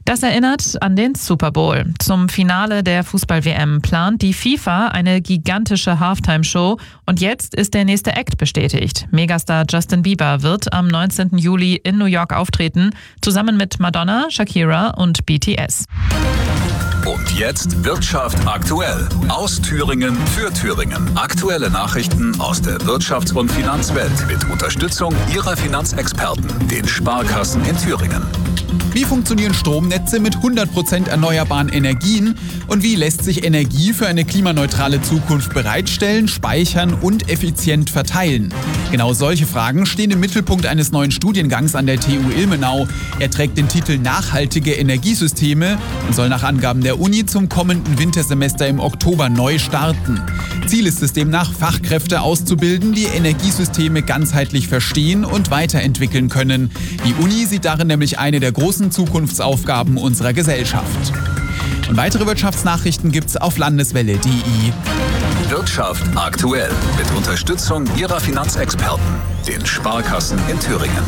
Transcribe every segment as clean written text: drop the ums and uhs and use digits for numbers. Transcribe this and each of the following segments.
Das erinnert an den Super Bowl. Zum Finale der Fußball-WM plant die FIFA eine gigantische Halftime-Show und jetzt ist der nächste Act bestätigt. Megastar Justin Bieber wird am 19. Juli in New York auftreten, zusammen mit Madonna, Shakira und BTS. Und jetzt Wirtschaft aktuell. Aus Thüringen für Thüringen. Aktuelle Nachrichten aus der Wirtschafts- und Finanzwelt mit Unterstützung Ihrer Finanzexperten, den Sparkassen in Thüringen. Wie funktionieren Stromnetze mit 100% erneuerbaren Energien und wie lässt sich Energie für eine klimaneutrale Zukunft bereitstellen, speichern und effizient verteilen? Genau solche Fragen stehen im Mittelpunkt eines neuen Studiengangs an der TU Ilmenau. Er trägt den Titel Nachhaltige Energiesysteme und soll nach Angaben der Uni zum kommenden Wintersemester im Oktober neu starten. Ziel ist es demnach, Fachkräfte auszubilden, die Energiesysteme ganzheitlich verstehen und weiterentwickeln können. Die Uni sieht darin nämlich eine der großen Zukunftsaufgaben unserer Gesellschaft. Und weitere Wirtschaftsnachrichten gibt's auf landeswelle.de. Wirtschaft aktuell mit Unterstützung Ihrer Finanzexperten, den Sparkassen in Thüringen.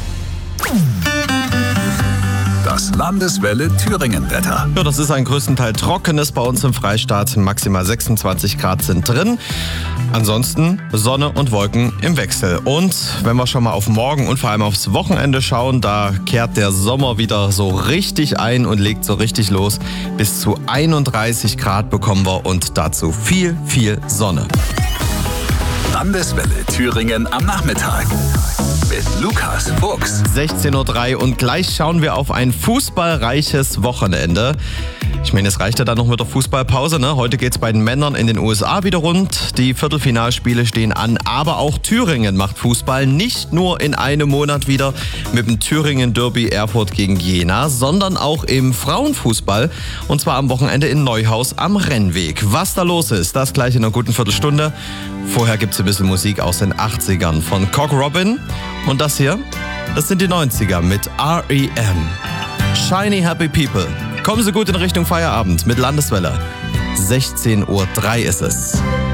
Das Landeswelle Thüringen-Wetter. Ja, das ist ein größtenteils trockenes bei uns im Freistaat. Maximal 26 Grad sind drin. Ansonsten Sonne und Wolken im Wechsel. Und wenn wir schon mal auf morgen und vor allem aufs Wochenende schauen, da kehrt der Sommer wieder so richtig ein und legt so richtig los. Bis zu 31 Grad bekommen wir und dazu viel, viel Sonne. Landeswelle Thüringen am Nachmittag. Mit Lukas Fuchs. 16:03 Uhr und gleich schauen wir auf ein fußballreiches Wochenende. Ich meine, es reicht ja dann noch mit der Fußballpause, ne? Heute geht's bei den Männern in den USA wieder rund. Die Viertelfinalspiele stehen an, aber auch Thüringen macht Fußball nicht nur in einem Monat wieder mit dem Thüringen-Derby Erfurt gegen Jena, sondern auch im Frauenfußball und zwar am Wochenende in Neuhaus am Rennweg. Was da los ist, das gleich in einer guten Viertelstunde. Vorher gibt's ein bisschen Musik aus den 80ern von Cock Robin und das hier, das sind die 90er mit R.E.M. Shiny Happy People. Kommen Sie gut in Richtung Feierabend mit Landeswelle. 16:03 Uhr ist es.